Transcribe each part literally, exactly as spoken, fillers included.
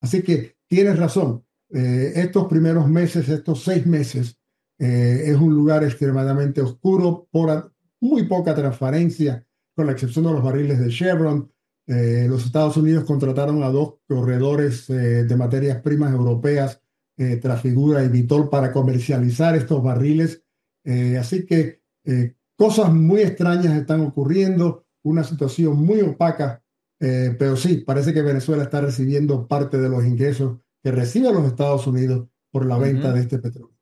Así que tienes razón, eh, estos primeros meses, estos seis meses, eh, es un lugar extremadamente oscuro, por muy poca transparencia, con la excepción de los barriles de Chevron. Eh, los Estados Unidos contrataron a dos corredores eh, de materias primas europeas, eh, Trafigura y Vitol, para comercializar estos barriles. Eh, así que eh, cosas muy extrañas están ocurriendo, una situación muy opaca, eh, pero sí, parece que Venezuela está recibiendo parte de los ingresos que reciben los Estados Unidos por la venta Uh-huh. de este petróleo.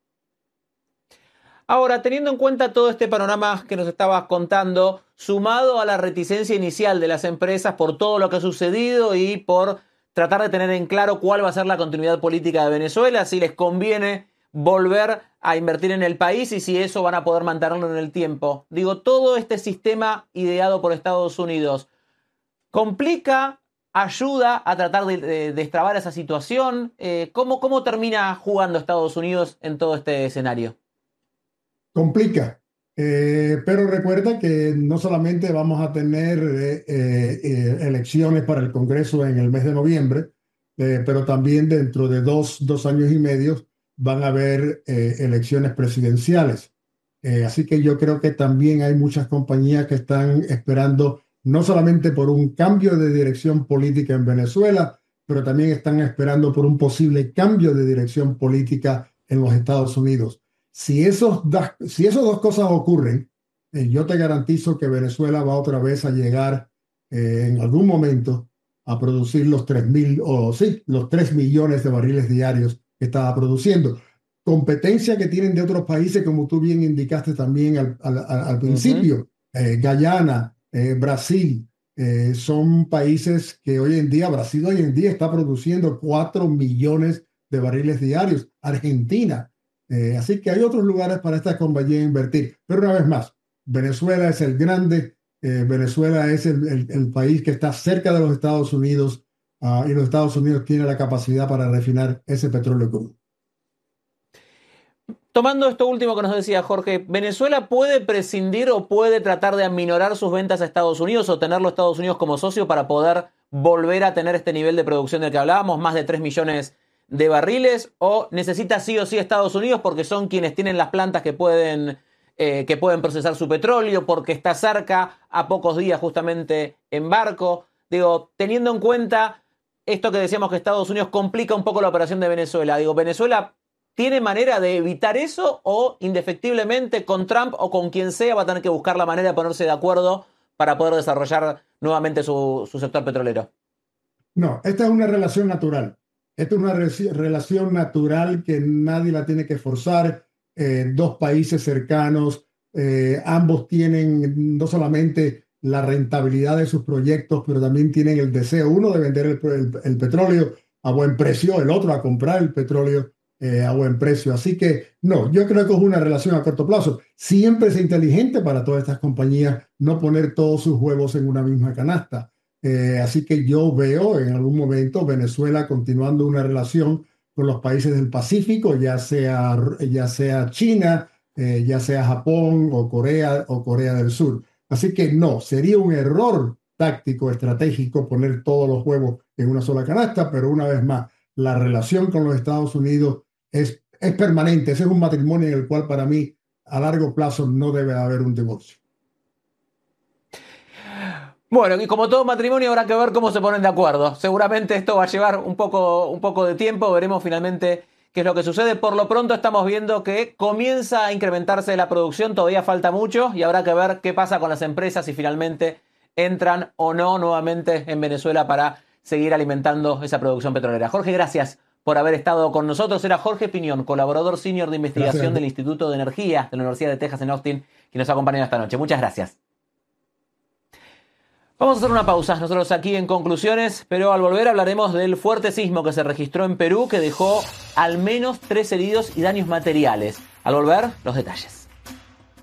Ahora, teniendo en cuenta todo este panorama que nos estabas contando, sumado a la reticencia inicial de las empresas por todo lo que ha sucedido y por tratar de tener en claro cuál va a ser la continuidad política de Venezuela, si les conviene volver a invertir en el país y si eso van a poder mantenerlo en el tiempo. Digo, todo este sistema ideado por Estados Unidos complica, ayuda a tratar de, de destrabar esa situación. Eh, ¿cómo, ¿Cómo termina jugando Estados Unidos en todo este escenario? Complica, eh, pero recuerda que no solamente vamos a tener eh, eh, eh, elecciones para el Congreso en el mes de noviembre, eh, pero también dentro de dos, dos años y medio van a haber eh, elecciones presidenciales. Eh, así que yo creo que también hay muchas compañías que están esperando no solamente por un cambio de dirección política en Venezuela, pero también están esperando por un posible cambio de dirección política en los Estados Unidos. Si, esos da, si esas dos cosas ocurren, eh, yo te garantizo que Venezuela va otra vez a llegar eh, en algún momento a producir los tres mil o sí, los tres millones de barriles diarios que estaba produciendo. Competencia que tienen de otros países, como tú bien indicaste también al, al, al Uh-huh. principio, eh, Guyana, eh, Brasil, eh, son países que hoy en día, Brasil hoy en día está produciendo cuatro millones de barriles diarios, Argentina. Eh, así que hay otros lugares para esta compañía invertir. Pero una vez más, Venezuela es el grande, eh, Venezuela es el, el, el, país que está cerca de los Estados Unidos uh, y los Estados Unidos tienen la capacidad para refinar ese petróleo crudo. Tomando esto último que nos decía Jorge, ¿Venezuela puede prescindir o puede tratar de aminorar sus ventas a Estados Unidos o tenerlo a Estados Unidos como socio para poder volver a tener este nivel de producción del que hablábamos, más de tres millones de barriles? ¿O necesita sí o sí Estados Unidos porque son quienes tienen las plantas que pueden, eh, que pueden procesar su petróleo, porque está cerca, a pocos días justamente en barco? Digo, teniendo en cuenta esto que decíamos que Estados Unidos complica un poco la operación de Venezuela, digo, ¿Venezuela tiene manera de evitar eso o indefectiblemente con Trump o con quien sea va a tener que buscar la manera de ponerse de acuerdo para poder desarrollar nuevamente su, su sector petrolero? No, esta es una relación natural. Esta es una re relación natural que nadie la tiene que forzar. Eh, dos países cercanos, eh, ambos tienen no solamente la rentabilidad de sus proyectos, pero también tienen el deseo, uno de vender el, el, el petróleo a buen precio, el otro a comprar el petróleo eh, a buen precio. Así que no, yo creo que es una relación a corto plazo. Siempre es inteligente para todas estas compañías no poner todos sus huevos en una misma canasta. Eh, así que yo veo en algún momento Venezuela continuando una relación con los países del Pacífico, ya sea, ya sea China, eh, ya sea Japón o Corea o Corea del Sur. Así que no, sería un error táctico, estratégico poner todos los huevos en una sola canasta, pero una vez más, la relación con los Estados Unidos es, es permanente. Ese es un matrimonio en el cual para mí a largo plazo no debe haber un divorcio. Bueno, y como todo matrimonio habrá que ver cómo se ponen de acuerdo. Seguramente esto va a llevar un poco, un poco de tiempo, veremos finalmente qué es lo que sucede. Por lo pronto estamos viendo que comienza a incrementarse la producción, todavía falta mucho y habrá que ver qué pasa con las empresas si finalmente entran o no nuevamente en Venezuela para seguir alimentando esa producción petrolera. Jorge, gracias por haber estado con nosotros. Era Jorge Piñón, colaborador senior de investigación Gracias. del Instituto de Energía de la Universidad de Texas en Austin, que nos ha acompañado esta noche. Muchas gracias. Vamos a hacer una pausa, nosotros aquí en conclusiones, pero al volver hablaremos del fuerte sismo que se registró en Perú que dejó al menos tres heridos y daños materiales. Al volver, los detalles.